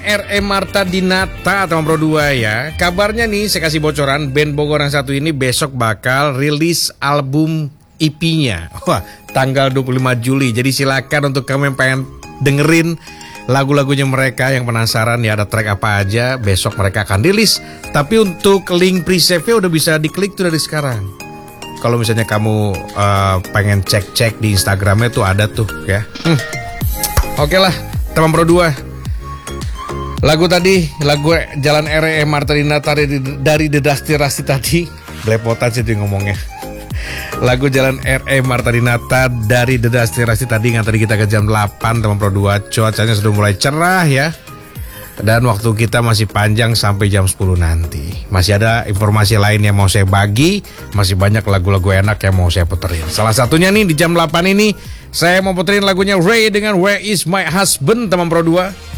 R.E. Marta Dinata teman Pro 2 ya. Kabarnya nih saya kasih bocoran, band Bogor yang satu ini besok bakal rilis album EP-nya. Wah, tanggal 25 Juli. Jadi silakan untuk kamu yang pengen dengerin lagu-lagunya mereka, yang penasaran ya ada track apa aja, besok mereka akan rilis. Tapi untuk link pre-save-nya udah bisa diklik tuh dari sekarang. Kalau misalnya kamu pengen cek-cek di Instagramnya tuh ada tuh ya. Oke lah, teman Pro 2. Lagu tadi, lagu Jalan R.E. Marta Dinata dari The Dusty Rusty tadi. Belepotan sih ngomongnya. Lagu Jalan R.E. Marta Dinata dari The Dusty Rusty tadi yang tadi kita ke jam 8 teman Pro 2. Cuacanya sudah mulai cerah ya. Dan waktu kita masih panjang sampai jam 10 nanti. Masih ada informasi lain yang mau saya bagi. Masih banyak lagu-lagu enak yang mau saya puterin. Salah satunya nih di jam 8 ini saya mau puterin lagunya Ray dengan Where Is My Husband teman Pro 2.